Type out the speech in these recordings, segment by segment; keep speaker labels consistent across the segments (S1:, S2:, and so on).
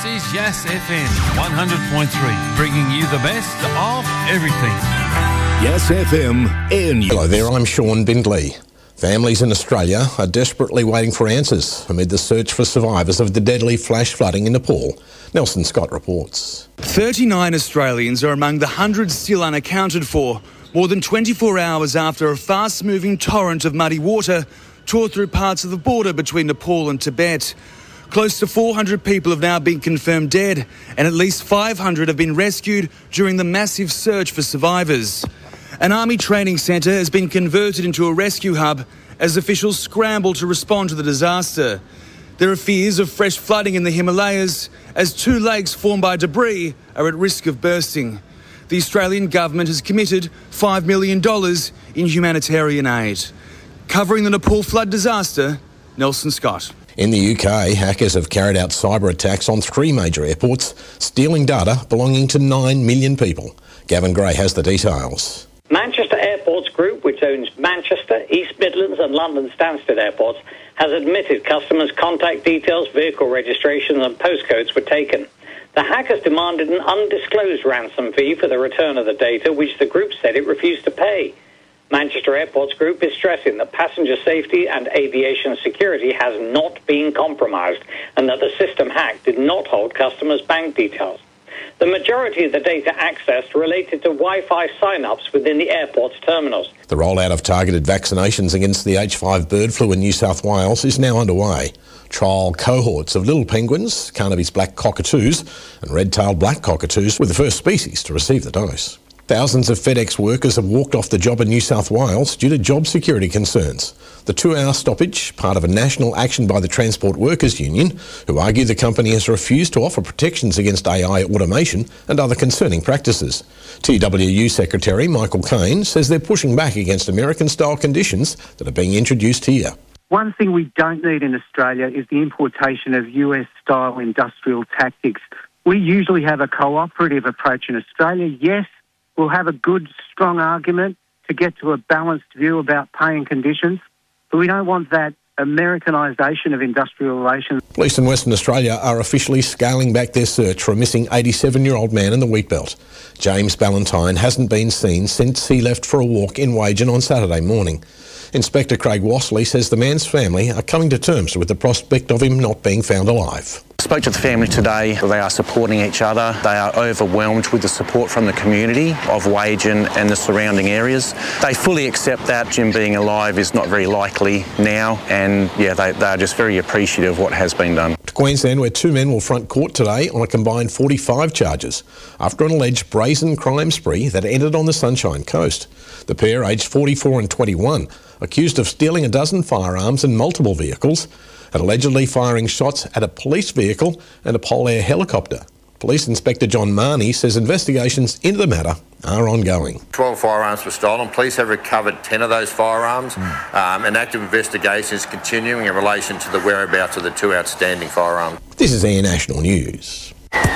S1: is Yes FM 100.3, bringing you the best of everything.
S2: Yes FM in you.
S3: Hello there, I'm Sean Bindley. Families in Australia are desperately waiting for answers amid the search for survivors of the deadly flash flooding in Nepal. Nelson Scott reports.
S4: 39 Australians are among the hundreds still unaccounted for, more than 24 hours after a fast-moving torrent of muddy water tore through parts of the border between Nepal and Tibet. Close to 400 people have now been confirmed dead, and at least 500 have been rescued during the massive search for survivors. An army training centre has been converted into a rescue hub as officials scramble to respond to the disaster. There are fears of fresh flooding in the Himalayas as two lakes formed by debris are at risk of bursting. The Australian government has committed $5 million in humanitarian aid. Covering the Nepal flood disaster, Nelson Scott.
S3: In the UK, hackers have carried out cyber attacks on 3 major airports, stealing data belonging to 9 million people. Gavin Gray has the details.
S5: Manchester Airports Group, which owns Manchester, East Midlands and London Stansted airports, has admitted customers' contact details, vehicle registrations and postcodes were taken. The hackers demanded an undisclosed ransom fee for the return of the data, which the group said it refused to pay. Manchester Airports Group is stressing that passenger safety and aviation security has not been compromised and that the system hacked did not hold customers' bank details. The majority of the data accessed related to Wi-Fi sign-ups within the airport's terminals.
S3: The rollout of targeted vaccinations against the H5 bird flu in New South Wales is now underway. Trial cohorts of little penguins, Carnaby's black cockatoos and red-tailed black cockatoos were the first species to receive the dose. Thousands of FedEx workers have walked off the job in New South Wales due to job security concerns. The 2-hour stoppage, part of a national action by the Transport Workers Union, who argue the company has refused to offer protections against AI automation and other concerning practices. TWU Secretary Michael Caine says they're pushing back against American-style conditions that are being introduced here.
S6: One thing we don't need in Australia is the importation of US-style industrial tactics. We usually have a cooperative approach in Australia. Yes, we'll have a good, strong argument to get to a balanced view about pay and conditions, but we don't want that Americanisation of industrial relations.
S3: Police in Western Australia are officially scaling back their search for a missing 87-year-old man in the Wheatbelt. James Ballantyne hasn't been seen since he left for a walk in Wagen on Saturday morning. Inspector Craig Wassley says the man's family are coming to terms with the prospect of him not being found alive.
S7: I spoke to the family today. They are supporting each other. They are overwhelmed with the support from the community of Wagen and the surrounding areas. They fully accept that Jim being alive is not very likely now, and they are just very appreciative of what has been done.
S3: To Queensland, where 2 men will front court today on a combined 45 charges after an alleged brazen crime spree that ended on the Sunshine Coast. The pair, aged 44 and 21, accused of stealing a dozen firearms and multiple vehicles, and allegedly firing shots at a police vehicle and a Polair helicopter. Police Inspector John Marnie says investigations into the matter are ongoing.
S8: 12 firearms were stolen. Police have recovered 10 of those firearms. An active investigation is continuing in relation to the whereabouts of the 2 outstanding firearms.
S3: This is Air National News.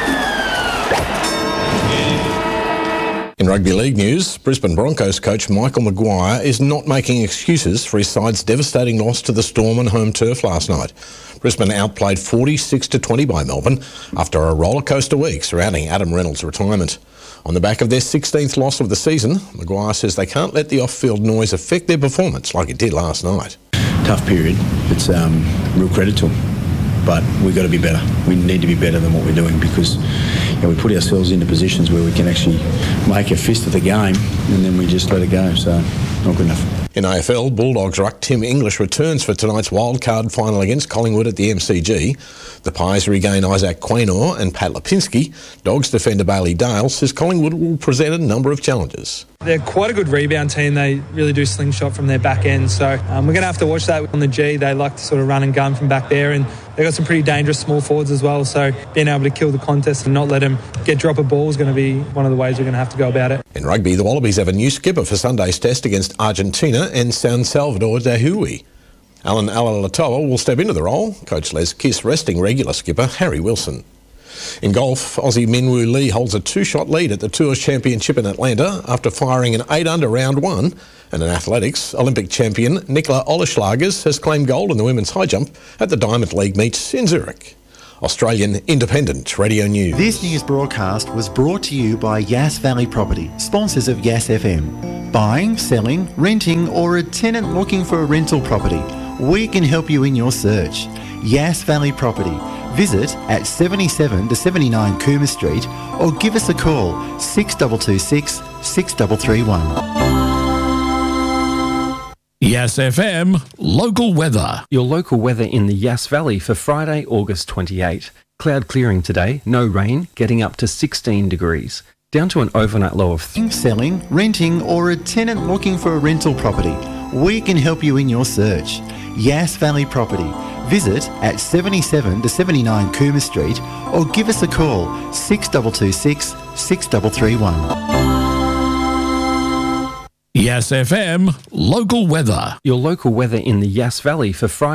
S3: In rugby league news, Brisbane Broncos coach Michael Maguire is not making excuses for his side's devastating loss to the Storm on home turf last night. Brisbane outplayed 46-20 by Melbourne after a rollercoaster week surrounding Adam Reynolds' retirement. On the back of their 16th loss of the season, Maguire says they can't let the off-field noise affect their performance like it did last night.
S9: Tough period. It's real credit to them. But we've got to be better. We need to be better than what we're doing because we put ourselves into positions where we can actually make a fist of the game and then we just let it go. So, not good enough.
S3: In AFL, Bulldogs ruck Tim English returns for tonight's wildcard final against Collingwood at the MCG. The Pies regain Isaac Quaynor and Pat Lipinski. Dogs defender Bailey Dale says Collingwood will present a number of challenges.
S10: They're quite a good rebound team. They really do slingshot from their back end. So we're going to have to watch that on the G. They like to sort of run and gun from back there, and they've got some pretty dangerous small forwards as well. So being able to kill the contest and not let them get drop a ball is going to be one of the ways we're going to have to go about it.
S3: In rugby, the Wallabies have a new skipper for Sunday's test against Argentina and San Salvador de Hui. Alan Alalatoa will step into the role. Coach Les Kiss resting regular skipper Harry Wilson. In golf, Aussie Minwoo Lee holds a 2-shot lead at the Tours Championship in Atlanta after firing an 8-under round 1. And in athletics, Olympic champion Nicola Oleslagers has claimed gold in the women's high jump at the Diamond League meets in Zurich. Australian Independent Radio News.
S11: This news broadcast was brought to you by Yass Valley Property, sponsors of Yass FM. Buying, selling, renting, or a tenant looking for a rental property, we can help you in your search. Yass Valley Property. Visit at 77 to 79 Cooma Street or give us a call 6226 6331.
S2: Yass FM local weather.
S12: Your local weather in the Yass Valley for Friday, August 28. Cloud clearing today, no rain, getting up to 16 degrees. Down to an overnight low of...
S11: Selling, renting, or a tenant looking for a rental property, we can help you in your search. Yass Valley Property. Visit at 77 to 79 Cooma Street or give us a call 6226 6331.
S2: Yass FM local weather.
S12: Your local weather in the Yass Valley for Friday.